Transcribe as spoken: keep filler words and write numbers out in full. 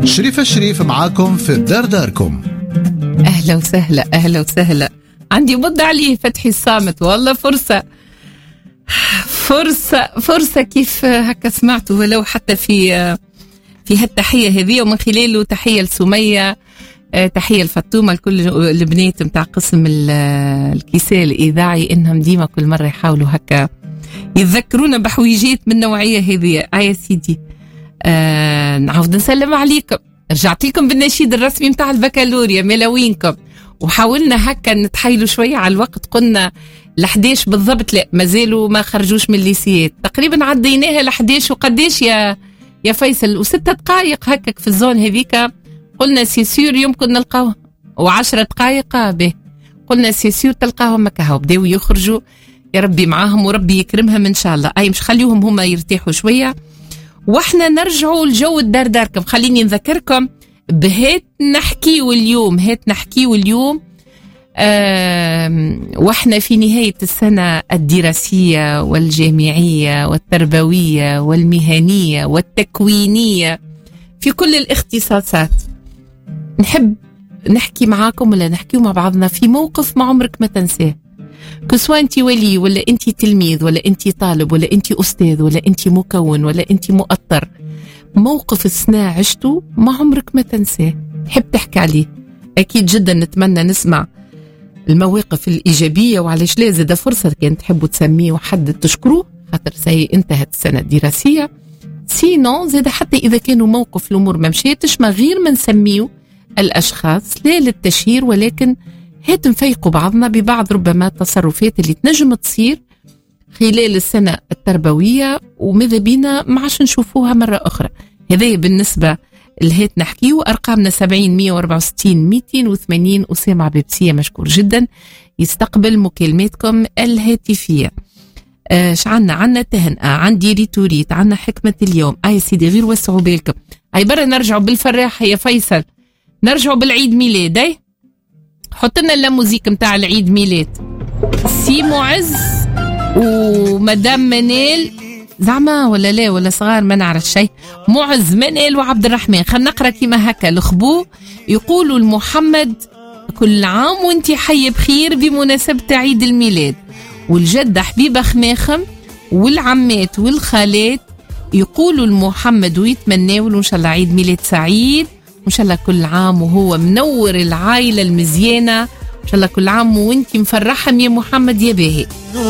شريف الشريف معاكم في دار داركم. أهلا وسهلا أهلا وسهلا. عندي مد عليه فتحي الصامت، والله فرصة فرصة فرصة كيف هكا سمعته، ولو حتى في في هالتحية هذه، ومن خلاله تحية لسمية، تحية لفطومة، لكل البنات متاع قسم الكيساء الإذاعي، إنهم ديما كل مرة يحاولوا هكا يتذكرونا بحويجات من نوعية هذه. آه يا سيدي، آه نعاود نسلم عليكم. رجعت لكم بالنشيد الرسمي متاع البكالوريا، ملاوينكم، وحاولنا هكا نتحايلوا شوية على الوقت. قلنا لحداش بالضبط، لا مازالوا ما خرجوش من الليسيات، تقريبا عديناها لحداش وقداش يا يا فيصل، وستة دقائق هكاك في الزون هذيك. قلنا سيسيور يمكن نلقاوه، وعشرة دقائق به قلنا سيسيور تلقاهم هكا، وبداو يخرجوا. يا ربي معاهم وربي يكرمهم ان شاء الله. اي مش خليهم هما يرتاحوا شويه واحنا نرجعوا لجو الدار داركم. خليني نذكركم بهات نحكيو اليوم، هات نحكيو اليوم واحنا في نهايه السنه الدراسيه والجامعيه والتربويه والمهنيه والتكوينيه في كل الاختصاصات. نحب نحكي معاكم ولا نحكيو مع بعضنا في موقف ما عمرك ما تنساه، كسوا انت ولي ولا انت تلميذ ولا انت طالب ولا انت استاذ ولا انت مكون ولا انت مؤطر. موقف السنة عشته ما عمرك ما تنساه، حب تحكي عليه. اكيد جدا نتمنى نسمع المواقف الايجابية، وعليش لا زاد فرصة كان تحبوا تسميه وحد تشكروه خاطر سي انتهت السنة الدراسية. سينو زاد حتى اذا كانوا موقف الامور ما مشيتش، ما غير ما نسميه الاشخاص لا للتشهير، ولكن هات نفيقوا بعضنا ببعض ربما التصرفات اللي تنجم تصير خلال السنة التربوية وماذا بينا ما عادش نشوفوها مرة أخرى. هذا بالنسبة لهات نحكيو. أرقامنا سبعين مية وأربعة وستين ميتين وثمانين. أسامة عبيبسية مشكور جدا يستقبل مكالماتكم الهاتفية. آه شعنا عنا تهنئة، عندي ريتوريت، عنا حكمة اليوم. آي سيدي غير وسعوا بالكم. أي برا نرجعوا بالفراحة يا فيصل، نرجعوا بالعيد ميلاد. أي حط لنا اللاموزيك متاع العيد ميلاد. سي معز ومدام منال زعما ولا لا ولا صغار ما نعرف شيء. معز منال وعبد الرحمن. خلنا نقرا كيما هكا. الخبو يقولوا لمحمد كل عام وانتي حي بخير بمناسبة عيد الميلاد. والجدة حبيبة خماخم والعمات والخالات يقولوا لمحمد ويتمناوا له ان شاء الله عيد ميلاد سعيد، وإن شاء الله كل عام وهو منور العائلة المزيانة. إن شاء الله كل عام وانتي مفرحة يا محمد يا باهي.